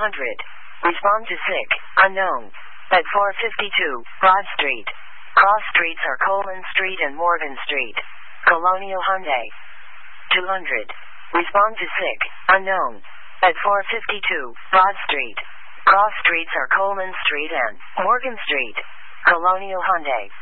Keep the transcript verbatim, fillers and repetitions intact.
hundred. Respond to sick, unknown. At four fifty-two, Broad Street. Cross streets are Coleman Street and Morgan Street. Colonial Hyundai. two hundred. Respond to sick, unknown. At four fifty-two, Broad Street. Cross streets are Coleman Street and Morgan Street. Colonial Hyundai.